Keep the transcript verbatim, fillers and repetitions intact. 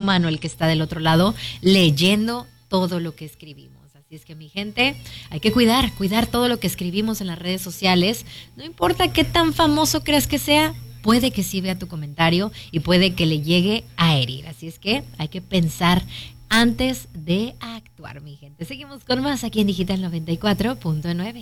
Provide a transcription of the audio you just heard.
humano el que está del otro lado leyendo todo lo que escribimos. Así es que, mi gente, hay que cuidar, cuidar todo lo que escribimos en las redes sociales. No importa qué tan famoso creas que sea, puede que sí vea tu comentario y puede que le llegue a herir. Así es que hay que pensar antes de actuar, mi gente. Seguimos con más aquí en Digital noventa y cuatro punto nueve.